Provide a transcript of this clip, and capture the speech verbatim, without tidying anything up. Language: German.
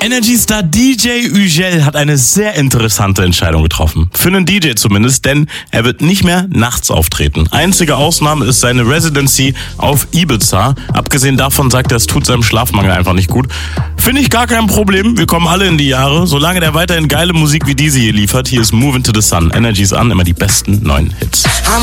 Energy-Star D J Ügel hat eine sehr interessante Entscheidung getroffen. Für einen D J zumindest, denn er wird nicht mehr nachts auftreten. Einzige Ausnahme ist seine Residency auf Ibiza. Abgesehen davon sagt er, es tut seinem Schlafmangel einfach nicht gut. Finde ich gar kein Problem, wir kommen alle in die Jahre. Solange der weiterhin geile Musik wie diese hier liefert, hier ist Move Into the Sun. Energy's an, immer die besten neuen Hits.